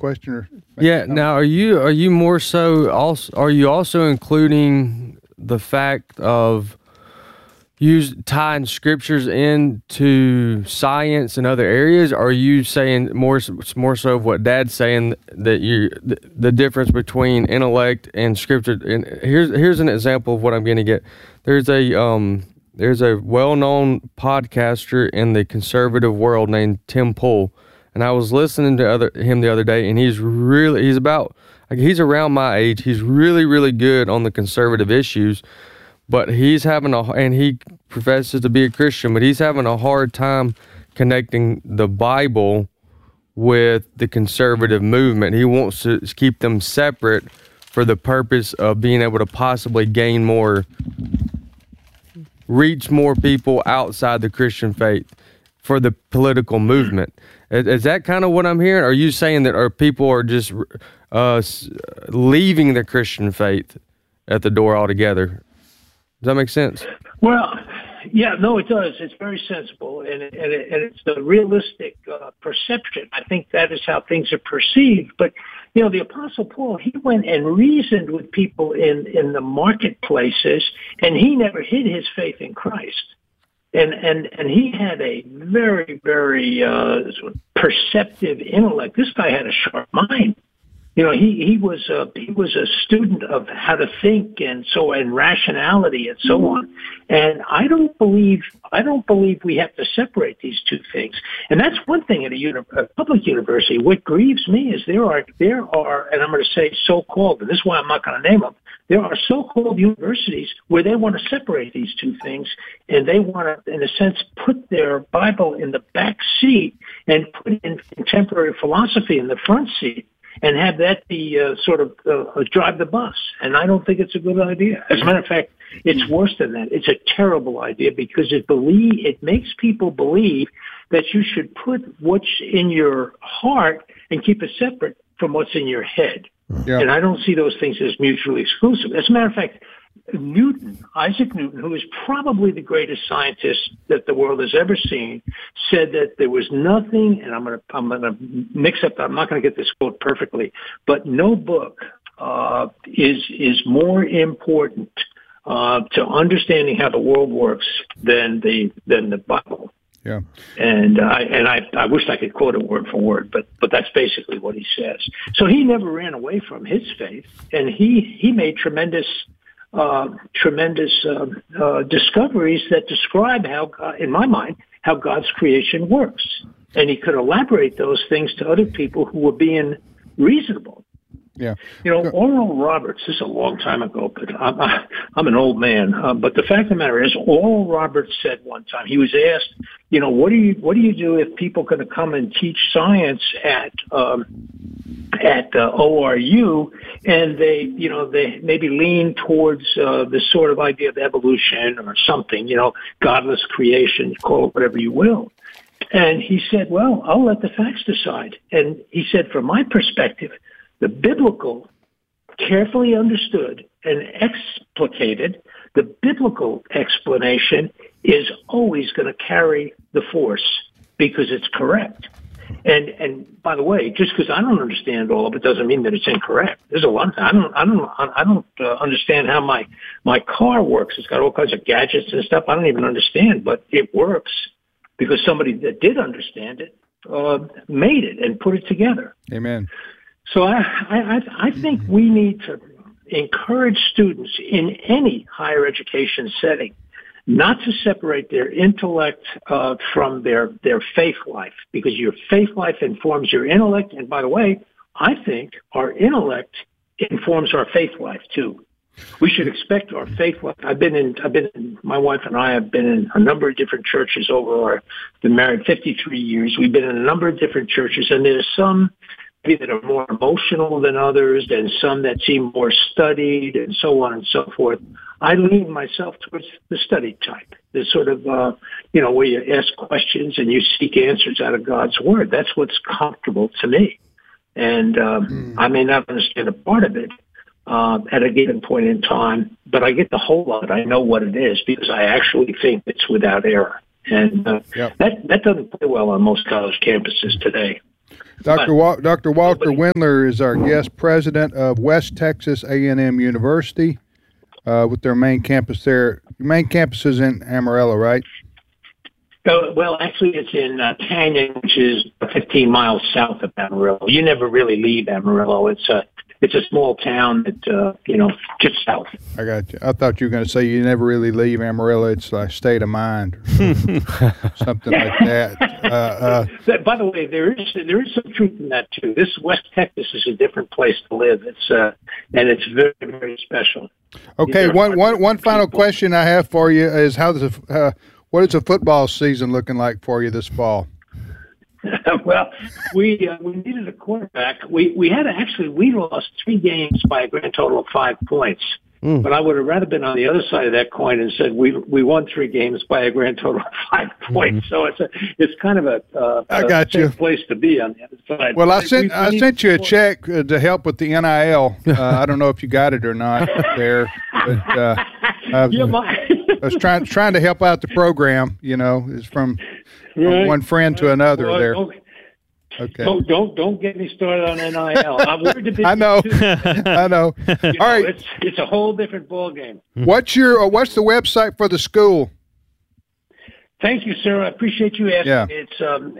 question? Or yeah. Now, are you more so also? Are you also including the fact of tying scriptures into science and other areas? Or are you saying more so of what Dad's saying, that the difference between intellect and scripture? And here's an example of what I'm going to get. There's a well-known podcaster in the conservative world named Tim Pool, and I was listening to him the other day, and he's around my age. He's really, really good on the conservative issues. But and he professes to be a Christian, but he's having a hard time connecting the Bible with the conservative movement. He wants to keep them separate for the purpose of being able to possibly reach more people outside the Christian faith for the political movement. Is that kind of what I'm hearing? Are you saying that people are just leaving the Christian faith at the door altogether? Does that make sense? Well, yeah, no, it does. It's very sensible, and it's a realistic perception. I think that is how things are perceived. But, the Apostle Paul, he went and reasoned with people in the marketplaces, and he never hid his faith in Christ. And he had a very, very perceptive intellect. This guy had a sharp mind. He was a student of how to think and rationality and so on. And I don't believe we have to separate these two things. And that's one thing at a public university. What grieves me is there are, and I'm going to say so-called, and this is why I'm not going to name them. There are so-called universities where they want to separate these two things, and they want to, in a sense, put their Bible in the back seat and put in contemporary philosophy in the front seat, and have that be drive the bus. And I don't think it's a good idea. As a matter of fact, it's worse than that. It's a terrible idea because it makes people believe that you should put what's in your heart and keep it separate from what's in your head. Yeah. And I don't see those things as mutually exclusive. As a matter of fact, Isaac Newton, who is probably the greatest scientist that the world has ever seen, said that there was nothing, and I'm going to mix up. I'm not going to get this quote perfectly, but no book is more important to understanding how the world works than the Bible. Yeah. And I wish I could quote it word for word, but that's basically what he says. So he never ran away from his faith, and he made tremendous discoveries that describe how, in my mind, how God's creation works. And he could elaborate those things to other people who were being reasonable. Yeah. Oral Roberts, this is a long time ago, but I'm an old man. But the fact of the matter is, Oral Roberts said one time, he was asked, what do you do if people are going to come and teach science at ORU, and they maybe lean towards this sort of idea of evolution or something, godless creation, call it whatever you will. And he said, well, I'll let the facts decide. And he said, from my perspective, the biblical, carefully understood and explicated, the biblical explanation is always going to carry the force because it's correct. And by the way, just because I don't understand all of it doesn't mean that it's incorrect. There's a lot of I don't understand how my car works. It's got all kinds of gadgets and stuff I don't even understand, but it works because somebody that did understand it made it and put it together. Amen. So I think we need to encourage students in any higher education setting not to separate their intellect from their faith life, because your faith life informs your intellect. And by the way, I think our intellect informs our faith life too. We should expect our faith life. My wife and I have been in a number of different churches been married 53 years. We've been in a number of different churches, and there's some that are more emotional than others, and some that seem more studied, and so on and so forth. I lean myself towards the studied type, the sort of, where you ask questions and you seek answers out of God's Word. That's what's comfortable to me. And I may not understand a part of it at a given point in time, but I get the whole of it. I know what it is because I actually think it's without error. And that doesn't play well on most college campuses today. Dr. Walter Windler is our guest, president of West Texas A&M University, with their main campus there. Your main campus is in Amarillo, right? Well, actually, it's in Canyon, which is 15 miles south of Amarillo. You never really leave Amarillo. It's a small town that, just south. I got you. I thought you were going to say you never really leave Amarillo. It's like state of mind or something like that. By the way, there is some truth in that, too. This West Texas is a different place to live. And it's very, very special. Okay, one final question I have for you is what is the football season looking like for you this fall? Well, we needed a quarterback. We lost 3 games by a grand total of 5 points. But I would have rather been on the other side of that coin and said we won 3 games by a grand total of 5 points. So it's kind of a safe place to be on the other side. Well, I sent you a check to help with the NIL. I don't know if you got it or not there, but I was trying to help out the program. It's from one friend to another there. Okay. Don't get me started on NIL. I'm worried a bit. I know. All right. It's a whole different ball game. What's the website for the school? Thank you, sir. I appreciate you asking. Yeah. It's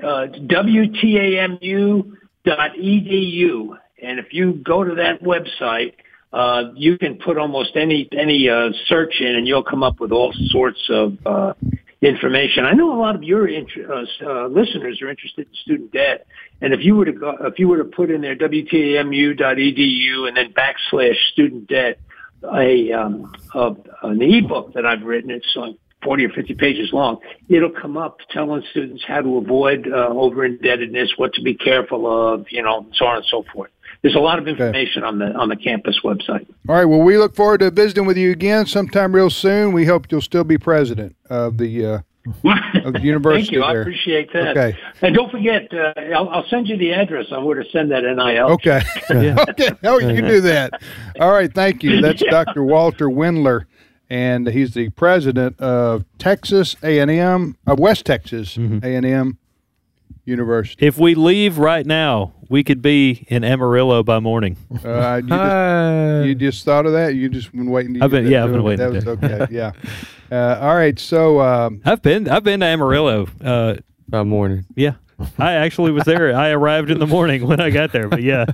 WTAMU.edu, and if you go to that website, you can put almost any search in, and you'll come up with all sorts of information. I know a lot of your listeners are interested in student debt, and if you were to put in there WTAMU.edu and then / student debt, an ebook that I've written, it's like 40 or 50 pages long, it'll come up telling students how to avoid over-indebtedness, what to be careful of, so on and so forth. There's a lot of information on the campus website. All right. Well, we look forward to visiting with you again sometime real soon. We hope you'll still be president of the university. Thank you. There. I appreciate that. Okay. And don't forget, I'll send you the address on where to send that NIL. Okay. Okay. Oh, you can do that. All right. Thank you. That's Dr. Walter Windler, and he's the president of Texas A&M, of West Texas A&M University. If we leave right now, we could be in Amarillo by morning. You just thought of that? You just been waiting to I've been waiting. That was okay. Yeah. All right. So I've been to Amarillo by morning. Yeah. I actually was there. I arrived in the morning when I got there, but yeah.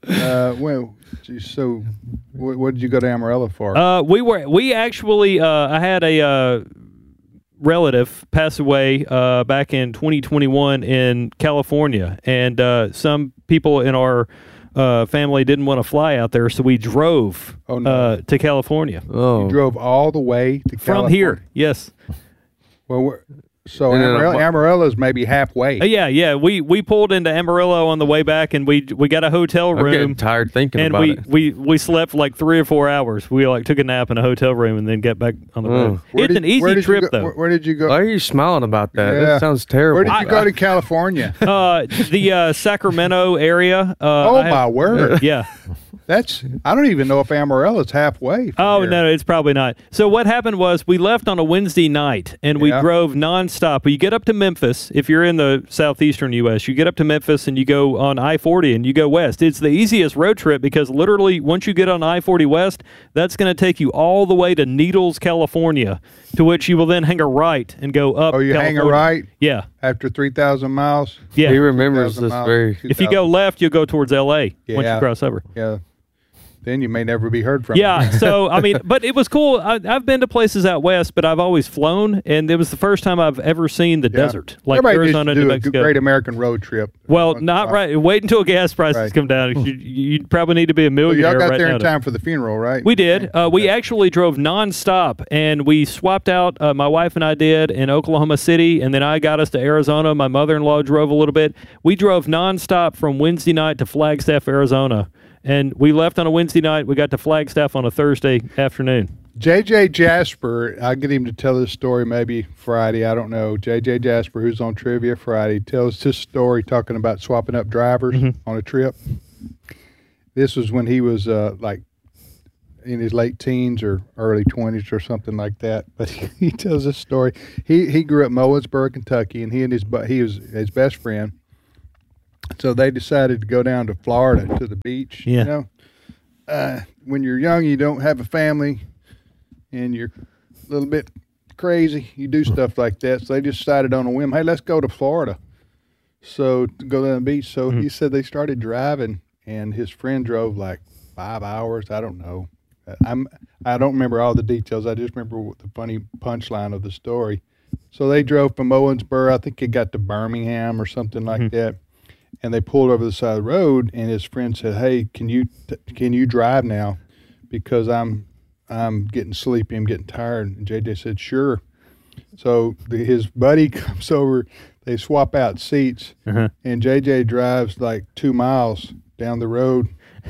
So what did you go to Amarillo for? We actually I had a relative pass away back in 2021 in California, and some people in our family didn't want to fly out there, so we drove to California. You drove all the way to California? From here, yes. Well, so Amarillo's maybe halfway. Yeah. We pulled into Amarillo on the way back, and we got a hotel room. I'm getting tired thinking about it. And we slept like 3 or 4 hours. We took a nap in a hotel room and then got back on the road. It's an easy trip, though. Where did you go? Why are you smiling about that? Yeah. That sounds terrible. Where did you go to California? The Sacramento area. My word. Yeah. I don't even know if Amarillo's halfway. No, it's probably not. So what happened was we left on a Wednesday night, and we drove nonstop. You get up to Memphis. If you're in the southeastern U.S., you get up to Memphis, and you go on I-40, and you go west. It's the easiest road trip because literally once you get on I-40 west, that's going to take you all the way to Needles, California, to which you will then hang a right and go up. Oh, you California. hang a right? Yeah. After 3,000 miles? Yeah. He remembers this very... If you go left, you'll go towards L.A. once you cross over. Yeah. Then you may never be heard from. Yeah, so, but it was cool. I've been to places out west, but I've always flown, and it was the first time I've ever seen the desert, like everybody Arizona, needs to New do Mexico. A great American road trip. Well, not right. Wait until gas prices come down. You'd probably need to be a millionaire y'all got right there now in time for the funeral, right? We did. We actually drove nonstop, and we swapped out, my wife and I did, in Oklahoma City, and then I got us to Arizona. My mother-in-law drove a little bit. We drove nonstop from Wednesday night to Flagstaff, Arizona. And we left on a Wednesday night. We got to Flagstaff on a Thursday afternoon. J.J. Jasper, I'll get him to tell this story maybe Friday. I don't know. J.J. Jasper, who's on Trivia Friday, tells his story talking about swapping up drivers on a trip. This was when he was like in his late teens or early 20s or something like that. But he tells this story. He grew up in Mowensboro, Kentucky, and his best friend So they decided to go down to Florida to the beach. Yeah. You know, when you're young, you don't have a family, and you're a little bit crazy. You do stuff like that. So they just decided on a whim, hey, let's go to Florida. So to go down the beach. So he said they started driving, and his friend drove like 5 hours. I don't know. I don't remember all the details. I just remember the funny punchline of the story. So they drove from Owensboro. I think it got to Birmingham or something like that. And they pulled over the side of the road, and his friend said, "Hey, can you drive now? Because I'm getting sleepy. I'm getting tired." And JJ said, "Sure." So his buddy comes over. They swap out seats, and JJ drives like 2 miles down the road.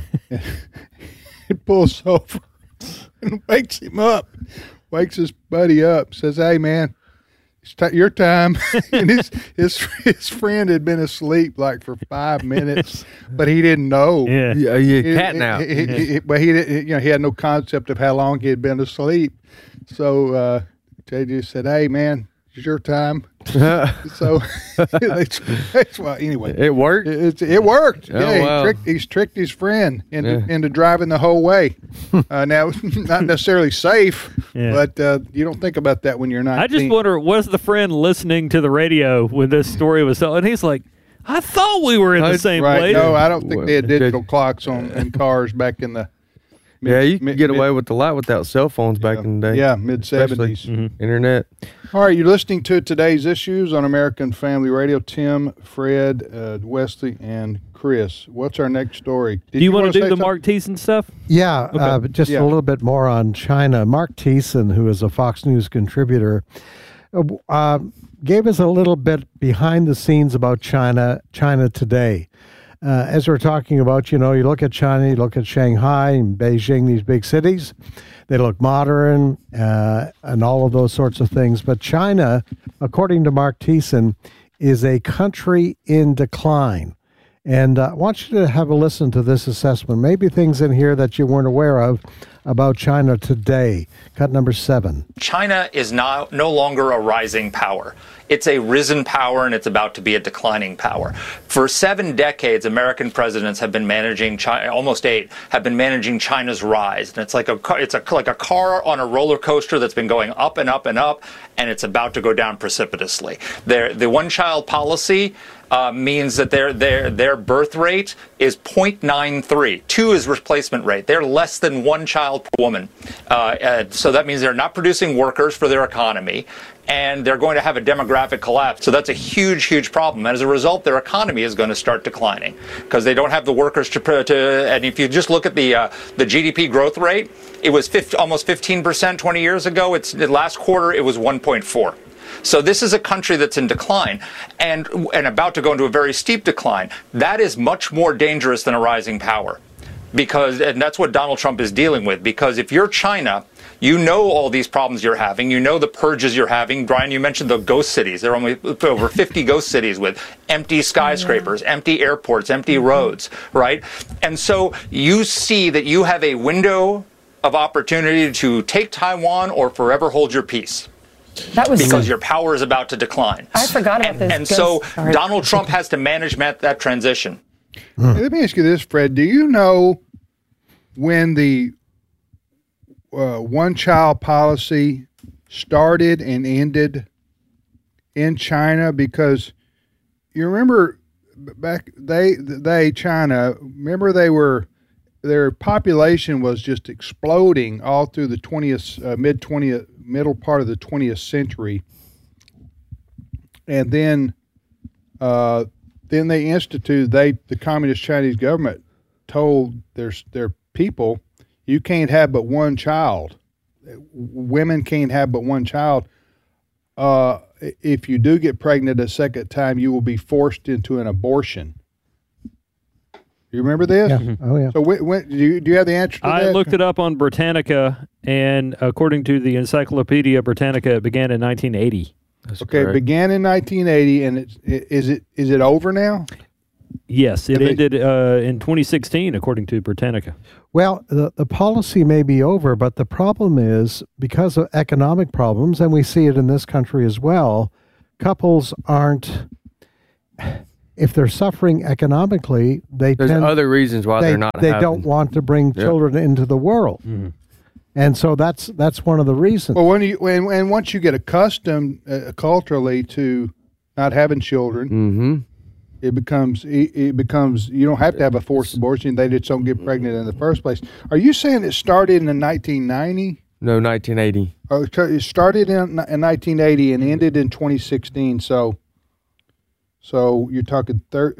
It pulls over and wakes him up. Wakes his buddy up. Says, "Hey, man, it's your time." And his friend had been asleep like for 5 minutes, but he didn't know. Cat now. But he didn't, he had no concept of how long he had been asleep. So JJ said, "Hey, man, it's your time." So that's why. Anyway, it worked. It worked. Oh, Yeah, wow. he's tricked his friend into driving the whole way. Now, not necessarily safe, but you don't think about that when you're 19. I just wonder, was the friend listening to the radio when this story was told? And he's like, I thought we were in the same place. No, I don't think they had digital clocks in cars back in the. You could get away with a lot without cell phones back in the day. Yeah, mid-'70s. Internet. All right, you're listening to Today's Issues on American Family Radio. Tim, Fred, Wesley, and Chris. What's our next story? Do you want to do the something? Mark Thiessen stuff? Yeah, just a little bit more on China. Mark Thiessen, who is a Fox News contributor, gave us a little bit behind the scenes about China today. As we're talking about, you look at China, you look at Shanghai and Beijing, these big cities, they look modern and all of those sorts of things. But China, according to Mark Thiessen, is a country in decline. And I want you to have a listen to this assessment. Maybe things in here that you weren't aware of about China today. Cut number 7. China is no longer a rising power. It's a risen power, and it's about to be a declining power. For 7 decades, American presidents have been managing China, almost 8, have been managing China's rise. And it's like a car on a roller coaster that's been going up and up and up, and it's about to go down precipitously. The one-child policy means that their birth rate is 0.93. 2 is replacement rate. They're less than 1 child per woman. So that means they're not producing workers for their economy, and they're going to have a demographic collapse. So that's a huge, huge problem. And as a result, their economy is going to start declining because they don't have the workers to. And if you just look at the GDP growth rate, it was almost 15% 20 years ago. The last quarter, it was 1.4. So this is a country that's in decline and about to go into a very steep decline. That is much more dangerous than a rising power, and that's what Donald Trump is dealing with. Because if you're China, you know all these problems you're having. You know the purges you're having. Brian, you mentioned the ghost cities. There are only over 50 ghost cities with empty skyscrapers, empty airports, empty roads, right? And so you see that you have a window of opportunity to take Taiwan or forever hold your peace. Because your power is about to decline. I forgot about this. And so Donald Trump has to manage that transition. Let me ask you this, Fred. Do you know when the one-child policy started and ended in China? Because you remember back China, remember their population was just exploding all through the middle part of the 20th century, and then they instituted. The Communist Chinese government told their people, you can't have but one child. Women can't have but one child. If you do get pregnant a second time, you will be forced into an abortion. You remember this? Yeah. Oh, yeah. So do you have the answer to that? I looked it up on Britannica, and according to the Encyclopedia Britannica, it began in 1980. That's okay, correct. it began in 1980, and is it over now? Yes, it ended in 2016, according to Britannica. Well, the policy may be over, but the problem is because of economic problems, and we see it in this country as well, couples aren't if they're suffering economically, there's other reasons why they're not. They don't want to bring children into the world, and so that's one of the reasons. Well, when once you get accustomed culturally to not having children, it becomes you don't have to have a forced abortion. They just don't get pregnant in the first place. Are you saying it started in 1990? No, 1980. Oh, it started in 1980 and ended in 2016. So you're talking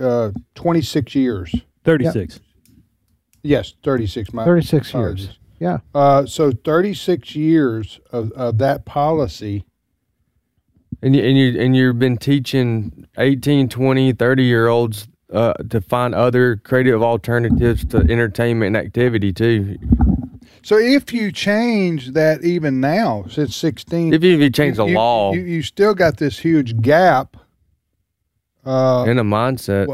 26 years. 36. Yep. Yes, 36. 36 years. Yeah. So 36 years of that policy. And you've been teaching 18, 20, 30-year-olds to find other creative alternatives to entertainment and activity too. So if you change that even now, since 16, if you change the law, you still got this huge gap in a mindset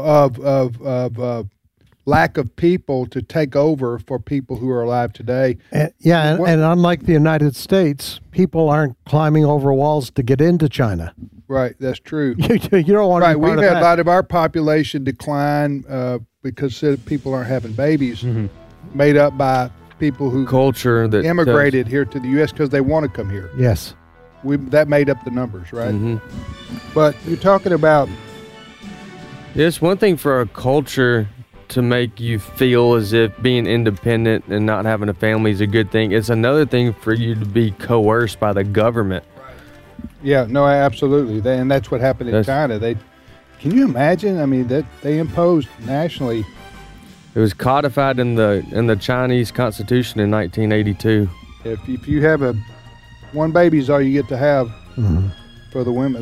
of lack of people to take over for people who are alive today. And unlike the United States, people aren't climbing over walls to get into China. Right, that's true. You don't want to be part We've of had that. a lot of our population decline because people aren't having babies, made up by people who immigrated here to the U.S. because they want to come here. Yes. That made up the numbers, right? But you're talking about... It's one thing for a culture to make you feel as if being independent and not having a family is a good thing. It's another thing for you to be coerced by the government. Yeah, no, absolutely. And that's what happened in China. Can you imagine? I mean, that they imposed nationally. It was codified in the Chinese Constitution in 1982. If you have one baby is all you get to have for the women.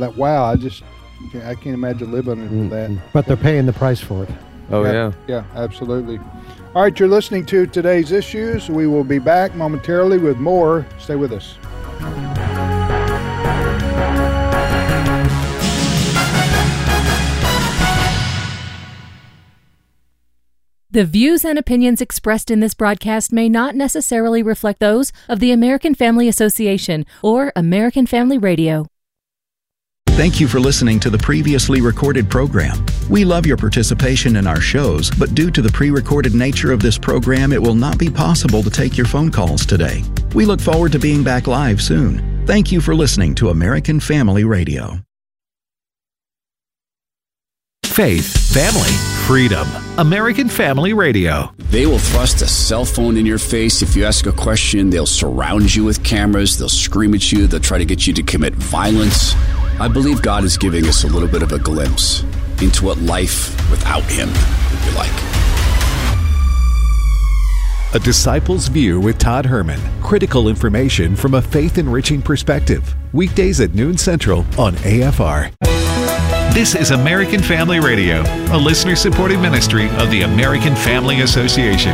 I can't imagine living under that. But they're paying the price for it. Oh, yeah. Yeah, absolutely. All right, you're listening to Today's Issues. We will be back momentarily with more. Stay with us. The views and opinions expressed in this broadcast may not necessarily reflect those of the American Family Association or American Family Radio. Thank you for listening to the previously recorded program. We love your participation in our shows, but due to the pre-recorded nature of this program, it will not be possible to take your phone calls today. We look forward to being back live soon. Thank you for listening to American Family Radio. Faith, family, freedom. American Family Radio. They will thrust a cell phone in your face. If you ask a question, they'll surround you with cameras. They'll scream at you. They'll try to get you to commit violence. I believe God is giving us a little bit of a glimpse into what life without Him would be like. A Disciple's View with Todd Herman. Critical information from a faith-enriching perspective. Weekdays at noon Central on AFR. This is American Family Radio, a listener-supported ministry of the American Family Association.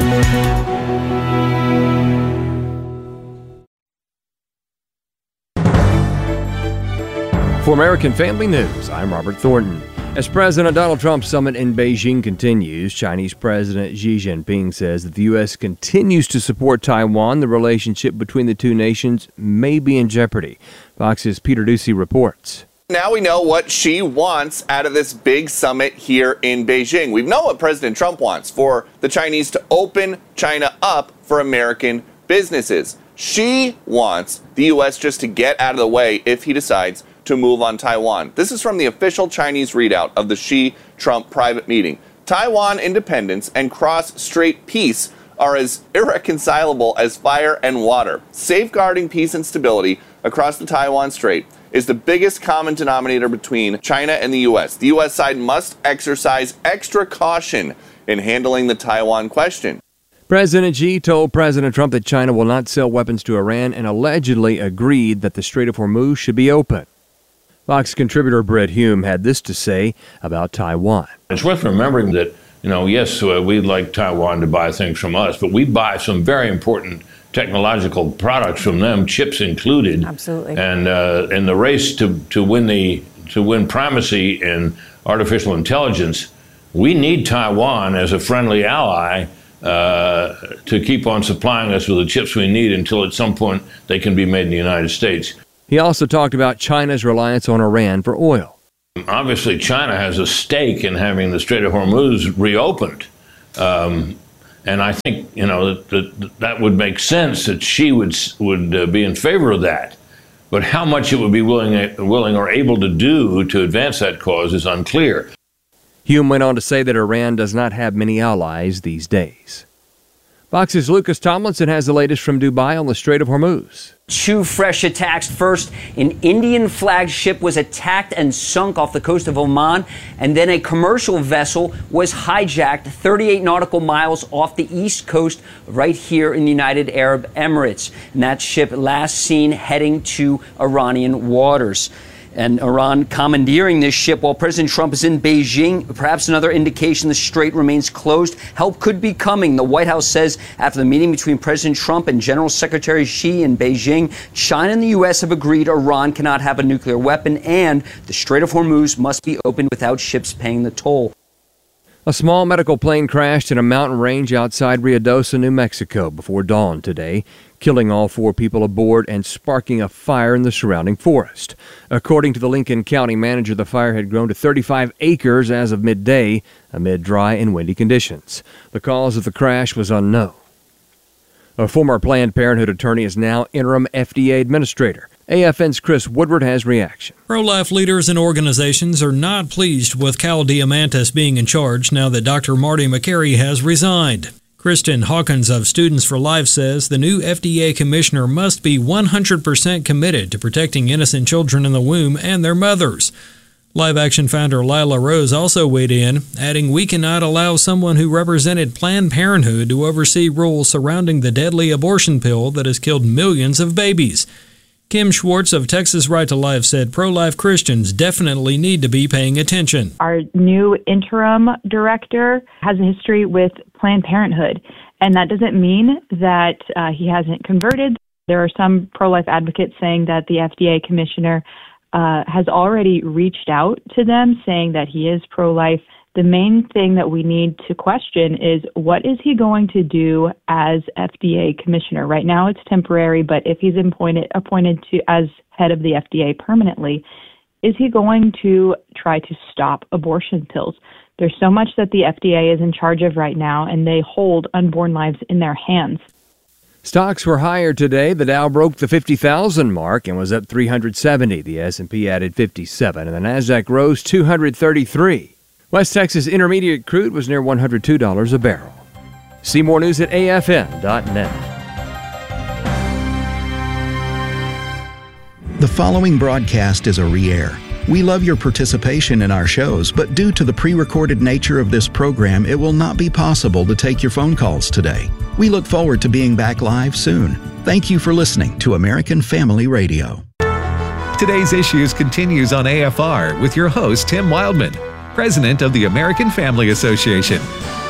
For American Family News, I'm Robert Thornton. As President Donald Trump's summit in Beijing continues, Chinese President Xi Jinping says that the U.S. continues to support Taiwan. The relationship between the two nations may be in jeopardy. Fox's Peter Ducey reports. Now we know what Xi wants out of this big summit here in Beijing. We know what President Trump wants, for the Chinese to open China up for American businesses. Xi wants the U.S. just to get out of the way if he decides to move on Taiwan. This is from the official Chinese readout of the Xi-Trump private meeting. Taiwan independence and cross-strait peace are as irreconcilable as fire and water. Safeguarding peace and stability across the Taiwan Strait is the biggest common denominator between China and the U.S. The U.S. side must exercise extra caution in handling the Taiwan question. President Xi told President Trump that China will not sell weapons to Iran and allegedly agreed that the Strait of Hormuz should be open. Fox contributor Brett Hume had this to say about Taiwan. It's worth remembering that, yes, we'd like Taiwan to buy things from us, but we buy some very important technological products from them, chips included. Absolutely. And in the race to win primacy in artificial intelligence, we need Taiwan as a friendly ally to keep on supplying us with the chips we need until at some point they can be made in the United States. He also talked about China's reliance on Iran for oil. Obviously, China has a stake in having the Strait of Hormuz reopened. And I think, that would make sense that she would be in favor of that. But how much it would be willing or able to do to advance that cause is unclear. Hume went on to say that Iran does not have many allies these days. Fox's Lucas Tomlinson has the latest from Dubai on the Strait of Hormuz. 2 fresh attacks. First, an Indian flagged ship was attacked and sunk off the coast of Oman, and then a commercial vessel was hijacked 38 nautical miles off the east coast right here in the United Arab Emirates. And that ship last seen heading to Iranian waters. And Iran commandeering this ship while President Trump is in Beijing. Perhaps another indication the strait remains closed. Help could be coming, the White House says, after the meeting between President Trump and General Secretary Xi in Beijing. China and the U.S. have agreed Iran cannot have a nuclear weapon, and the Strait of Hormuz must be opened without ships paying the toll. A small medical plane crashed in a mountain range outside Ruidoso, New Mexico before dawn today, killing all 4 people aboard and sparking a fire in the surrounding forest. According to the Lincoln County manager, the fire had grown to 35 acres as of midday amid dry and windy conditions. The cause of the crash was unknown. A former Planned Parenthood attorney is now interim FDA administrator. AFN's Chris Woodward has reaction. Pro-life leaders and organizations are not pleased with Cal Diamantis being in charge now that Dr. Marty Makary has resigned. Kristen Hawkins of Students for Life says the new FDA commissioner must be 100% committed to protecting innocent children in the womb and their mothers. Live Action founder Lila Rose also weighed in, adding, "We cannot allow someone who represented Planned Parenthood to oversee rules surrounding the deadly abortion pill that has killed millions of babies." Kim Schwartz of Texas Right to Life said pro-life Christians definitely need to be paying attention. Our new interim director has a history with Planned Parenthood, and that doesn't mean that he hasn't converted. There are some pro-life advocates saying that the FDA commissioner has already reached out to them saying that he is pro-life. The main thing that we need to question is, what is he going to do as FDA commissioner? Right now it's temporary, but if he's appointed to as head of the FDA permanently, is he going to try to stop abortion pills? There's so much that the FDA is in charge of right now, and they hold unborn lives in their hands. Stocks were higher today. The Dow broke the 50,000 mark and was up 370. The S&P added 57, and the Nasdaq rose 233. West Texas Intermediate crude was near $102 a barrel. See more news at afn.net. The following broadcast is a re-air. We love your participation in our shows, but due to the pre-recorded nature of this program, it will not be possible to take your phone calls today. We look forward to being back live soon. Thank you for listening to American Family Radio. Today's Issues continues on AFR with your host, Tim Wildman, president of the American Family Association.